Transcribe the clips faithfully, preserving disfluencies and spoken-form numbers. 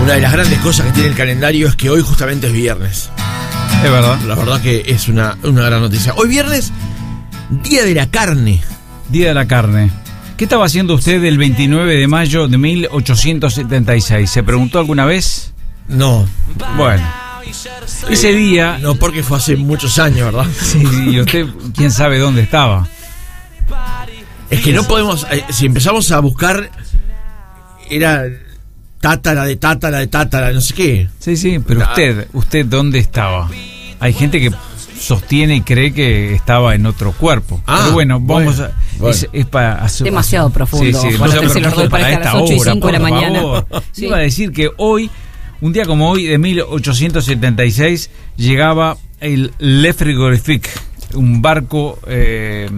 Una de las grandes cosas que tiene el calendario es que hoy justamente es viernes. Es verdad. La verdad que es una, una gran noticia. Hoy viernes, Día de la Carne. Día de la Carne. ¿Qué estaba haciendo usted el veintinueve de mayo de mil ochocientos setenta y seis? ¿Se preguntó alguna vez? No. Bueno. Ese día... No, porque fue hace muchos años, ¿verdad? Sí, y usted, quién sabe dónde estaba. Es que no podemos... Eh, si empezamos a buscar... Era... Tátara de tátara de tátara, no sé qué. Sí, sí, pero usted, ¿usted dónde estaba? Hay gente que sostiene y cree que estaba en otro cuerpo. Ah, pero bueno, vamos bueno, a... bueno. Es, es para hacer, demasiado hacer, profundo. Sí, sí, Bueno, demasiado se los doy profundo para para esta esta a las ocho y hora, cinco de la por mañana. favor. Sí. Iba a decir que hoy, un día como hoy, de mil ochocientos setenta y seis, llegaba el Le Frigorifique, un barco eh,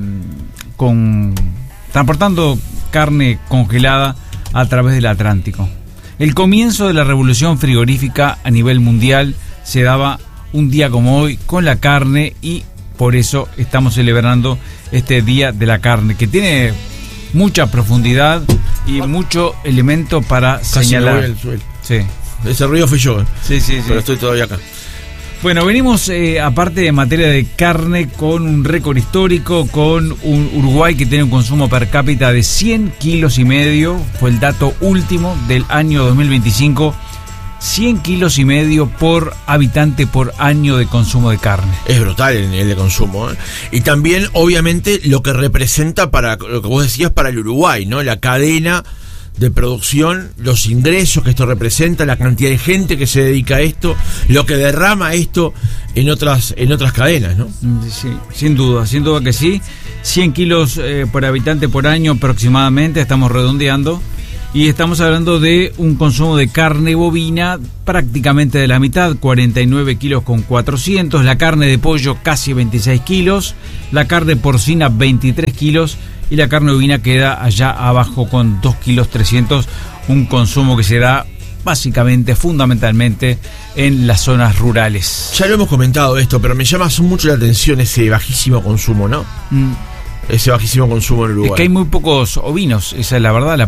con transportando carne congelada a través del Atlántico. El comienzo de la revolución frigorífica a nivel mundial se daba un día como hoy con la carne, y por eso estamos celebrando este Día de la Carne, que tiene mucha profundidad y mucho elemento para Casi señalar. me voy al suelo. Sí. Ese ruido fui yo, eh. Sí, sí, sí. Pero estoy todavía acá. Bueno, venimos, eh, aparte de materia de carne, con un récord histórico, con un Uruguay que tiene un consumo per cápita de cien kilos y medio. Fue el dato último del año dos mil veinticinco. cien kilos y medio por habitante por año de consumo de carne. Es brutal el nivel de consumo, ¿eh? Y también, obviamente, lo que representa para lo que vos decías para el Uruguay, ¿no? La cadena de producción, los ingresos que esto representa, la cantidad de gente que se dedica a esto, lo que derrama esto en otras en otras cadenas, ¿no? Sí, sin duda, sin duda que sí. cien kilos eh, por habitante por año aproximadamente, estamos redondeando. Y estamos hablando de un consumo de carne bovina prácticamente de la mitad, cuarenta y nueve kilos con cuatrocientos, la carne de pollo casi veintiséis kilos, la carne porcina veintitrés kilos y la carne bovina queda allá abajo con dos kilos trescientos, un consumo que se da básicamente, fundamentalmente en las zonas rurales. Ya lo hemos comentado esto, pero me llama mucho la atención ese bajísimo consumo, ¿no? Mm. Ese bajísimo consumo en Uruguay. Es que hay muy pocos ovinos, esa es la verdad, la